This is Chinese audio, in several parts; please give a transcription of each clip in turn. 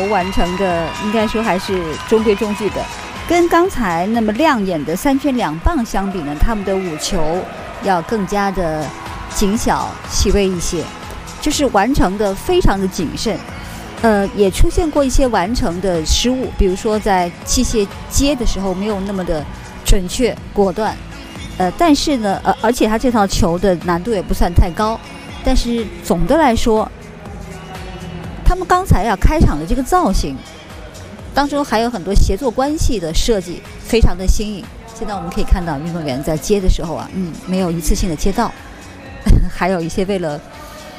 完成的应该说还是中规中矩的，跟刚才那么亮眼的3圈2棒相比呢，他们的5球要更加的谨小细微一些，就是完成的非常的谨慎。也出现过一些完成的失误，比如说在器械接的时候没有那么的准确果断。但是呢，而且他这套球的难度也不算太高，但是总的来说，他们刚才开场的这个造型当中还有很多协作关系的设计，非常的新颖。现在我们可以看到运动员在接的时候没有一次性的接到，还有一些为了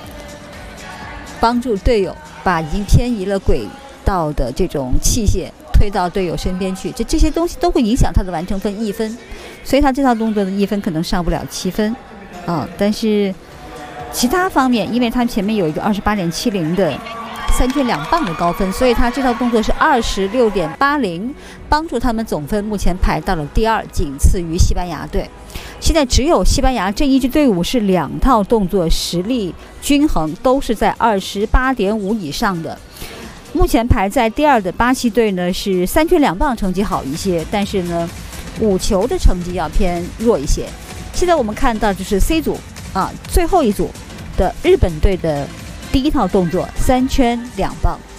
帮助队友把已经偏移了轨道的这种器械推到队友身边去，这些东西都会影响他的完成分1分，所以他这套动作的1分可能上不了7分但是其他方面，因为他前面有一个28.70的3圈2棒的高分，所以他这套动作是26.80，帮助他们总分目前排到了第2，仅次于西班牙队。现在只有西班牙这一支队伍是2套动作实力均衡，都是在28.5以上的。目前排在第2的巴西队呢是3圈2棒成绩好一些，但是呢5球的成绩要偏弱一些。现在我们看到就是 C 组最后一组的日本队的第一套动作3圈2棒。